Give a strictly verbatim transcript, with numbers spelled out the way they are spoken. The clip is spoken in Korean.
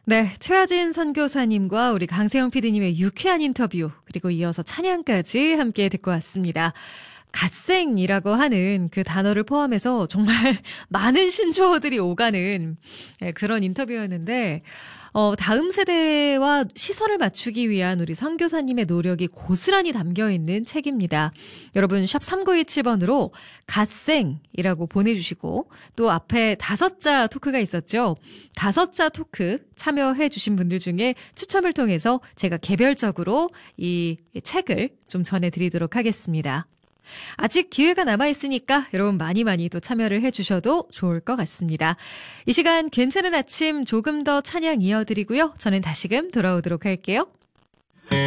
네, 최하진 선교사님과 우리 강세영 피디님의 유쾌한 인터뷰, 그리고 이어서 찬양까지 함께 듣고 왔습니다. 갓생이라고 하는 그 단어를 포함해서 정말 많은 신조어들이 오가는 그런 인터뷰였는데, 어, 다음 세대와 시선을 맞추기 위한 우리 선교사님의 노력이 고스란히 담겨있는 책입니다. 여러분 샵 삼구이칠 번으로 갓생이라고 보내주시고, 또 앞에 다섯 자 토크가 있었죠. 다섯 자 토크 참여해 주신 분들 중에 추첨을 통해서 제가 개별적으로 이 책을 좀 전해드리도록 하겠습니다. 아직 기회가 남아있으니까 여러분 많이 많이 또 참여를 해주셔도 좋을 것 같습니다. 이 시간 괜찮은 아침 조금 더 찬양 이어드리고요. 저는 다시금 돌아오도록 할게요.